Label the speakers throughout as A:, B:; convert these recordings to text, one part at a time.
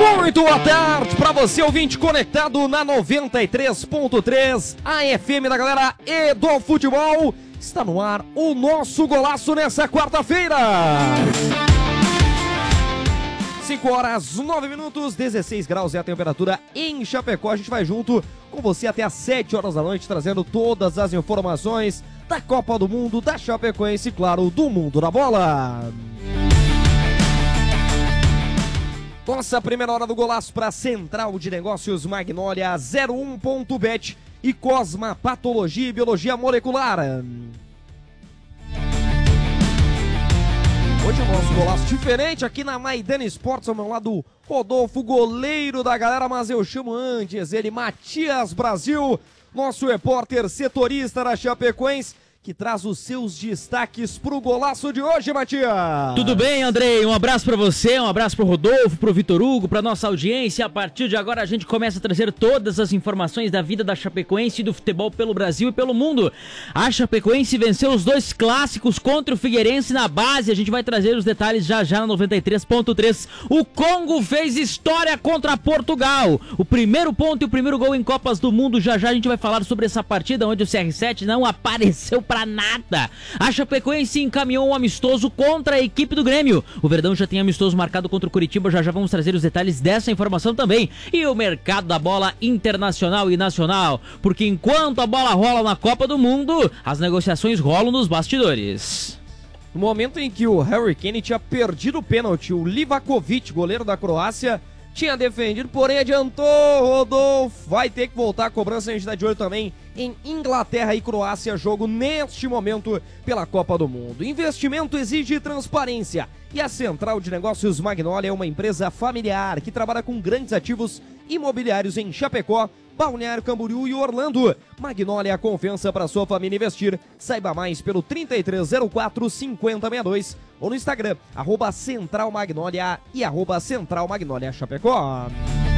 A: Muito boa tarde para você, ouvinte conectado na 93.3, a FM da galera e do futebol. Está no ar o nosso golaço nessa quarta-feira. 5 horas 9 minutos, 16 graus é a temperatura em Chapecó. A gente vai junto com você até às 7 horas da noite, trazendo todas as informações da Copa do Mundo, da Chapecoense e, claro, do mundo da bola. Nossa primeira hora do golaço para Central de Negócios Magnólia 01.bet e Cosma Patologia e Biologia Molecular. Hoje o nosso golaço diferente aqui na Maidana Esportes, ao meu lado Rodolfo, goleiro da galera, mas eu chamo antes ele, Matias Brasil, nosso repórter setorista da Chapecoense, que traz os seus destaques pro golaço de hoje, Matias.
B: Tudo bem, Andrei? Um abraço pra você, um abraço pro Rodolfo, pro Vitor Hugo, pra nossa audiência. A partir de agora a gente começa a trazer todas as informações da vida da Chapecoense e do futebol pelo Brasil e pelo mundo. A Chapecoense venceu os dois clássicos contra o Figueirense na base. A gente vai trazer os detalhes já na 93.3. O Congo fez história contra Portugal. O primeiro ponto e o primeiro gol em Copas do Mundo. Já a gente vai falar sobre essa partida onde o CR7 não apareceu pra nada. A Chapecoense encaminhou um amistoso contra a equipe do Grêmio. O Verdão já tem amistoso marcado contra o Curitiba, já vamos trazer os detalhes dessa informação também. E o mercado da bola internacional e nacional, porque enquanto a bola rola na Copa do Mundo, as negociações rolam nos bastidores.
A: No momento em que o Harry Kane tinha perdido o pênalti, o Livakovic, goleiro da Croácia, tinha defendido, porém adiantou. Rodolfo vai ter que voltar a cobrança. A gente está de olho também em Inglaterra e Croácia, jogo neste momento pela Copa do Mundo. Investimento exige transparência e a Central de Negócios Magnólia é uma empresa familiar que trabalha com grandes ativos imobiliários em Chapecó, Balneário Camboriú e Orlando. Magnólia, a confiança para sua família investir. Saiba mais pelo 3304-5062 ou no Instagram, @CentralMagnólia e @CentralMagnólia Chapecó.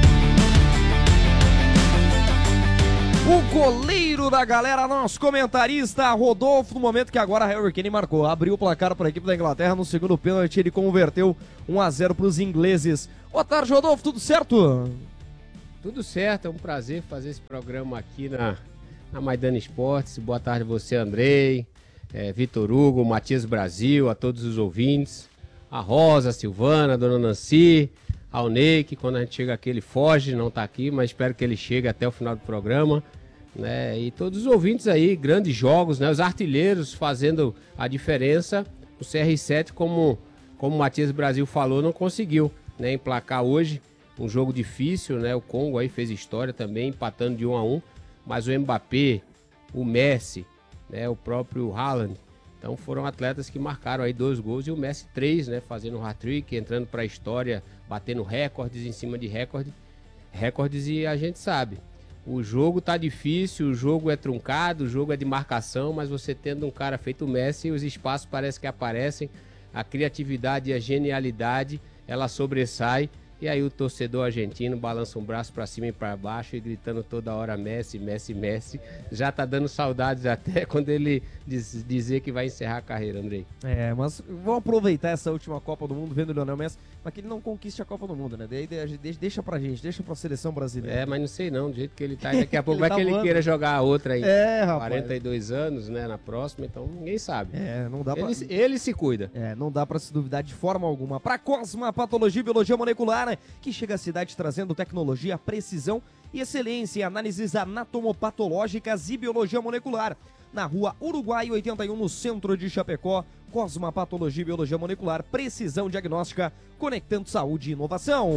A: O goleiro da galera, nosso comentarista Rodolfo, no momento que agora Harry Kane marcou, abriu o placar para a equipe da Inglaterra, no segundo pênalti ele converteu 1-0 para os ingleses. Boa tarde, Rodolfo, tudo certo?
C: Tudo certo, é um prazer fazer esse programa aqui na Maidana Esportes. Boa tarde a você, Andrei, Vitor Hugo, Matias Brasil, a todos os ouvintes, a Rosa, a Silvana, a Dona Nancy, ao Ney, que quando a gente chega aqui ele foge, não tá aqui, mas espero que ele chegue até o final do programa, né? E todos os ouvintes aí, grandes jogos, né? Os artilheiros fazendo a diferença. O CR7, como o Matias Brasil falou, não conseguiu, né, emplacar hoje. Um jogo difícil, né? O Congo aí fez história também, empatando de 1-1, mas o Mbappé, o Messi, né, o próprio Haaland, então foram atletas que marcaram aí 2 gols e o Messi 3, né, fazendo um hat-trick, entrando para a história, batendo recordes em cima de recordes, e a gente sabe, o jogo tá difícil, o jogo é truncado, o jogo é de marcação, mas você tendo um cara feito o Messi, os espaços parece que aparecem, a criatividade e a genialidade, ela sobressai. E aí o torcedor argentino balança um braço pra cima e pra baixo e gritando toda hora Messi, Messi, Messi. Já tá dando saudades até quando ele dizer que vai encerrar a carreira, Andrei.
A: Mas vamos aproveitar essa última Copa do Mundo vendo o Lionel Messi, mas que ele não conquiste a Copa do Mundo, né? Daí deixa pra gente, deixa pra seleção brasileira.
C: Mas não sei não, do jeito que ele tá, daqui a pouco vai que ele queira jogar a outra aí. 42 anos, né, na próxima, então ninguém sabe.
A: Não dá pra...
C: Ele se cuida.
A: Não dá pra se duvidar de forma alguma. Pra Cosma Patologia e Biologia Molecular, que chega à cidade trazendo tecnologia, precisão e excelência em análises anatomopatológicas e biologia molecular. Na rua Uruguai 81, no centro de Chapecó, Cosma Patologia e Biologia Molecular, precisão diagnóstica, conectando saúde e inovação.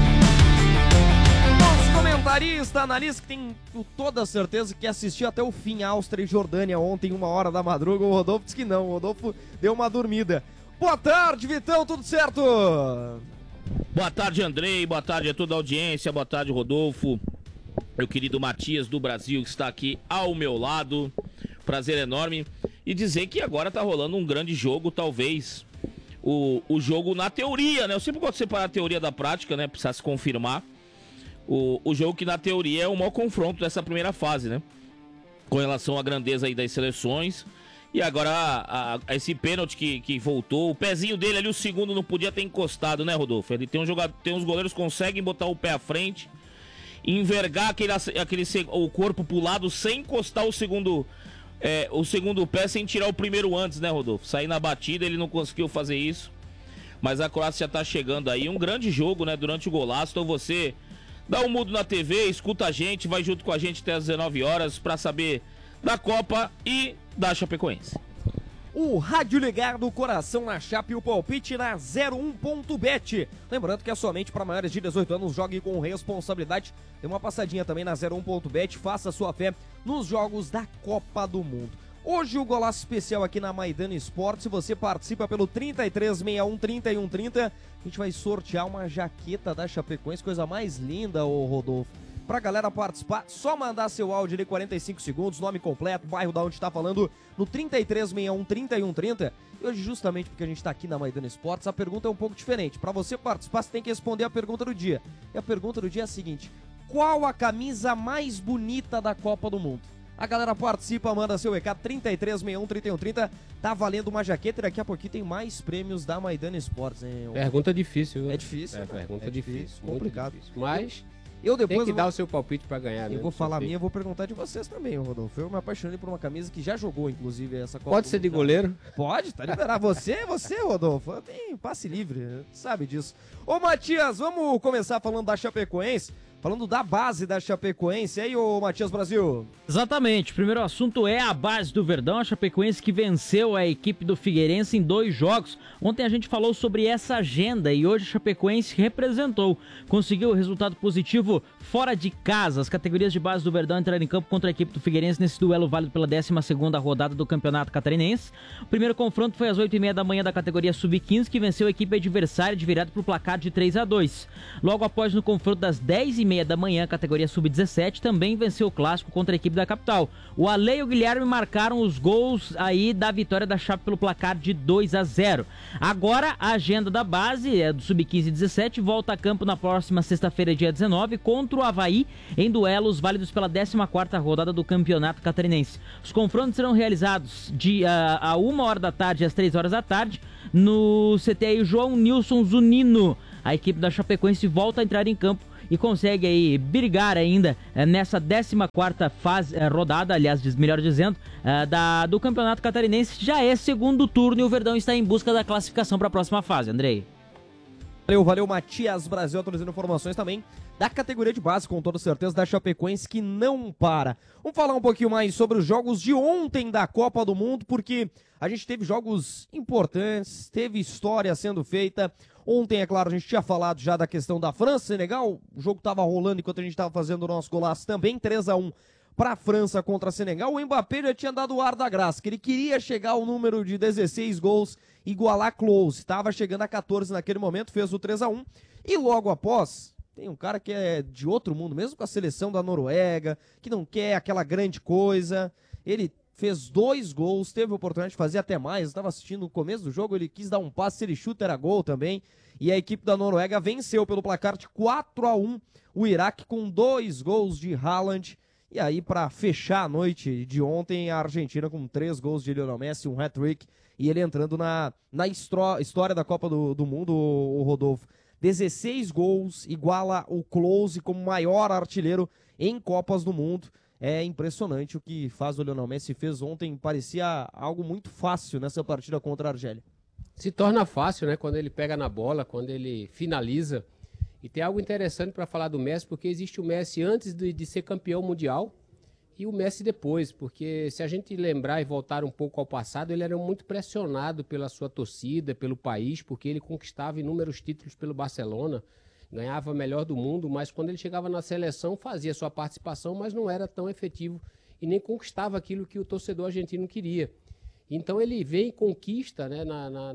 A: Nosso comentarista, analista, que tem toda a certeza que assistiu até o fim Áustria e Jordânia ontem, 1h da madruga. O Rodolfo disse que não, o Rodolfo deu uma dormida. Boa tarde, Vitão, tudo certo?
D: Boa tarde, Andrei, boa tarde a toda a audiência, boa tarde, Rodolfo, meu querido Matias do Brasil, que está aqui ao meu lado, prazer enorme, e dizer que agora tá rolando um grande jogo, talvez, o jogo na teoria, né, eu sempre gosto de separar a teoria da prática, né, precisa se confirmar, o jogo que na teoria é o maior confronto dessa primeira fase, né, com relação à grandeza aí das seleções, E agora, esse pênalti que voltou, o pezinho dele ali, o segundo não podia ter encostado, né, Rodolfo? Ele tem uns goleiros que conseguem botar o pé à frente, envergar o corpo pro lado sem encostar o segundo pé, sem tirar o primeiro antes, né, Rodolfo? Sair na batida, ele não conseguiu fazer isso. Mas a Croácia já tá chegando aí. Um grande jogo, né, durante o golaço. Então você dá um mudo na TV, escuta a gente, vai junto com a gente até às 19 horas pra saber da Copa e da Chapecoense.
A: O rádio ligado, coração na Chape e o palpite na 01.bet. Lembrando que é somente para maiores de 18 anos, jogue com responsabilidade. Tem uma passadinha também na 01.bet, faça sua fé nos jogos da Copa do Mundo. Hoje o golaço especial aqui na Maidana Esportes, se você participa pelo 3361-3130, a gente vai sortear uma jaqueta da Chapecoense, coisa mais linda, ô Rodolfo. Pra galera participar, só mandar seu áudio de 45 segundos, nome completo, bairro da onde tá falando, no 3361-3130. E hoje, justamente porque a gente tá aqui na Maidana Esportes, a pergunta é um pouco diferente. Pra você participar, você tem que responder a pergunta do dia. E a pergunta do dia é a seguinte: qual a camisa mais bonita da Copa do Mundo? A galera participa, manda seu recado, 3361-3130, tá valendo uma jaqueta e daqui a pouquinho tem mais prêmios da Maidana Esportes, hein?
C: Pergunta difícil, viu?
A: É difícil.
C: Pergunta difícil,
A: complicado.
C: Difícil. Mas
A: eu depois
C: tem que dar o seu palpite pra ganhar, né?
A: Eu vou falar a minha, eu vou perguntar de vocês também, Rodolfo. Eu me apaixonei por uma camisa que já jogou, inclusive, essa Copa.
C: Pode ser de goleiro?
A: Pode, tá liberado. Você, Rodolfo, tem passe livre, sabe disso. Ô, Matias, vamos começar falando da Chapecoense. Falando da base da Chapecoense, aí, ô Matias Brasil?
B: Exatamente, o primeiro assunto é a base do Verdão, a Chapecoense que venceu a equipe do Figueirense em 2 jogos. Ontem a gente falou sobre essa agenda e hoje a Chapecoense representou, conseguiu o resultado positivo fora de casa. As categorias de base do Verdão entraram em campo contra a equipe do Figueirense nesse duelo válido pela 12ª rodada do Campeonato Catarinense. O primeiro confronto foi às 8h30 da manhã da categoria Sub-15, que venceu a equipe adversária de virada pro placar de 3-2. Logo após, no confronto das 10h30 da manhã, categoria Sub-17, também venceu o clássico contra a equipe da capital. O Ale e o Guilherme marcaram os gols aí da vitória da Chape pelo placar de 2-0. Agora, a agenda da base do Sub-15 e 17 volta a campo na próxima sexta-feira, dia 19, contra o Avaí, em duelos válidos pela 14ª rodada do Campeonato Catarinense. Os confrontos serão realizados a 1h da tarde e às 3h da tarde no CTI João Nilson Zunino. A equipe da Chapecoense volta a entrar em campo e consegue aí brigar ainda nessa 14ª rodada, aliás, melhor dizendo, do Campeonato Catarinense. Já é segundo turno e o Verdão está em busca da classificação para a próxima fase, Andrei.
A: Valeu, Matias Brasil, atualizando informações também da categoria de base, com toda certeza, da Chapecoense, que não para. Vamos falar um pouquinho mais sobre os jogos de ontem da Copa do Mundo, porque a gente teve jogos importantes, teve história sendo feita. Ontem, é claro, a gente tinha falado já da questão da França, Senegal, o jogo estava rolando enquanto a gente estava fazendo o nosso golaço também, 3-1 para a França contra Senegal. O Mbappé já tinha dado o ar da graça, que ele queria chegar ao número de 16 gols, igualar Klose, estava chegando a 14 naquele momento, fez o 3-1, e logo após, tem um cara que é de outro mundo, mesmo com a seleção da Noruega, que não quer aquela grande coisa, ele fez 2 gols, teve a oportunidade de fazer até mais, eu estava assistindo no começo do jogo, ele quis dar um passe, se ele chuta era gol também, e a equipe da Noruega venceu pelo placar de 4-1 o Iraque com 2 gols de Haaland. E aí, para fechar a noite de ontem, a Argentina com 3 gols de Lionel Messi, um hat-trick, e ele entrando na história da Copa do Mundo, o Rodolfo. 16 gols, iguala o Klose como maior artilheiro em Copas do Mundo. É impressionante o que faz o Lionel Messi, fez ontem, parecia algo muito fácil nessa partida contra a Argélia.
C: Se torna fácil, né, quando ele pega na bola, quando ele finaliza. E tem algo interessante para falar do Messi, porque existe o Messi antes de ser campeão mundial e o Messi depois, porque se a gente lembrar e voltar um pouco ao passado, ele era muito pressionado pela sua torcida, pelo país, porque ele conquistava inúmeros títulos pelo Barcelona, ganhava melhor do mundo, mas quando ele chegava na seleção fazia sua participação, mas não era tão efetivo e nem conquistava aquilo que o torcedor argentino queria. Então ele vem e conquista, né,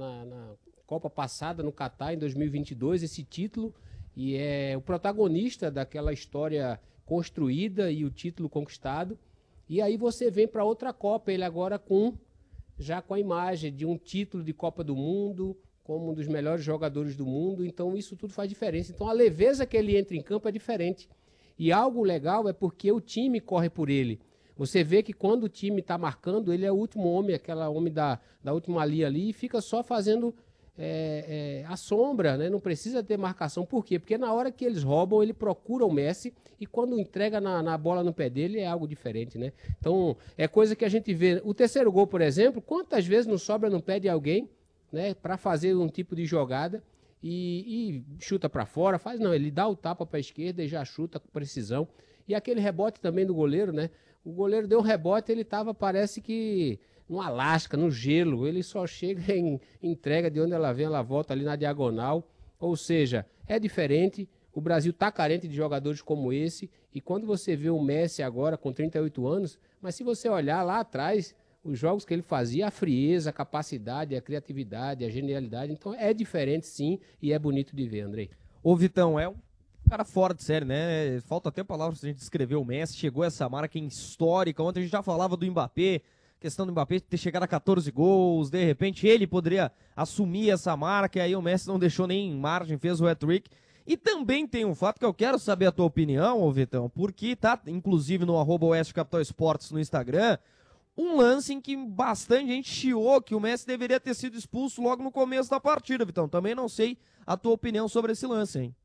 C: na Copa passada, no Catar, em 2022, esse título, e é o protagonista daquela história construída e o título conquistado. E aí você vem para outra Copa, ele agora já com a imagem de um título de Copa do Mundo, como um dos melhores jogadores do mundo, então isso tudo faz diferença. Então a leveza que ele entra em campo é diferente. E algo legal é porque o time corre por ele. Você vê que quando o time tá marcando, ele é o último homem, aquela homem da última linha ali, e fica só fazendo a sombra, né? Não precisa ter marcação. Por quê? Porque na hora que eles roubam, ele procura o Messi e quando entrega na bola no pé dele é algo diferente, né? Então, é coisa que a gente vê. O terceiro gol, por exemplo, quantas vezes não sobra no pé de alguém, né? Para fazer um tipo de jogada e chuta para fora, não, ele dá o tapa para a esquerda e já chuta com precisão. E aquele rebote também do goleiro, né? O goleiro deu um rebote, ele tava, parece que no Alasca, no gelo, ele só chega em entrega de onde ela vem, ela volta ali na diagonal, ou seja, é diferente, o Brasil tá carente de jogadores como esse, e quando você vê o Messi agora com 38 anos, mas se você olhar lá atrás, os jogos que ele fazia, a frieza, a capacidade, a criatividade, a genialidade, então é diferente sim, e é bonito de ver, Andrei.
A: Ô Vitão, é um cara fora de série, né? Falta até palavras pra gente descrever o Messi, chegou essa marca histórica, ontem a gente já falava do Mbappé, questão do Mbappé ter chegado a 14 gols, de repente ele poderia assumir essa marca, e aí o Messi não deixou nem margem, fez o hat-trick. E também tem um fato que eu quero saber a tua opinião, ô Vitão, porque tá, inclusive no @Oeste Capital Esportes no Instagram, um lance em que bastante gente chiou que o Messi deveria ter sido expulso logo no começo da partida, Vitão. Também não sei a tua opinião sobre esse lance, hein?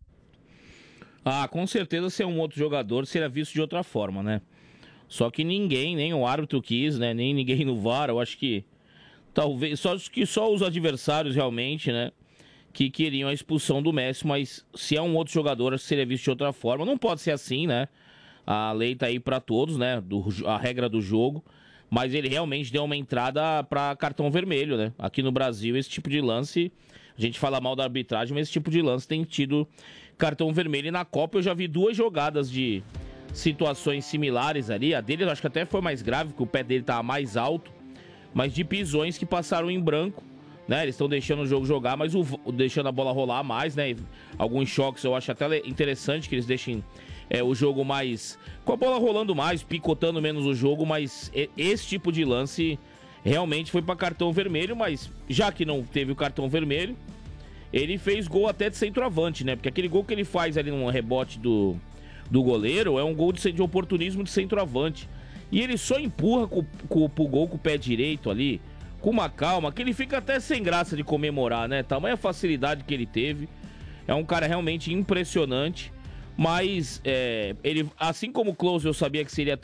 D: Ah, com certeza se é um outro jogador seria visto de outra forma, né? Só que ninguém, nem o árbitro quis, né? Nem ninguém no VAR, eu acho que talvez, só os adversários realmente, né? Que queriam a expulsão do Messi, mas se é um outro jogador, seria visto de outra forma. Não pode ser assim, né? A lei tá aí pra todos, né? A regra do jogo. Mas ele realmente deu uma entrada pra cartão vermelho, né? Aqui no Brasil, esse tipo de lance, a gente fala mal da arbitragem, mas esse tipo de lance tem tido cartão vermelho. E na Copa eu já vi 2 jogadas de situações similares ali. A dele eu acho que até foi mais grave, porque o pé dele tava mais alto, mas de pisões que passaram em branco, né? Eles estão deixando o jogo jogar, mas deixando a bola rolar mais, né? Alguns choques eu acho até interessante que eles deixem o jogo mais, com a bola rolando mais, picotando menos o jogo, mas esse tipo de lance realmente foi para cartão vermelho. Mas já que não teve o cartão vermelho, ele fez gol até de centroavante, né? Porque aquele gol que ele faz ali num rebote do goleiro é um gol de oportunismo de centroavante. E ele só empurra pro gol com o pé direito ali, com uma calma, que ele fica até sem graça de comemorar, né? Tamanha facilidade que ele teve. É um cara realmente impressionante. Mas ele, assim como o Klose eu sabia que seria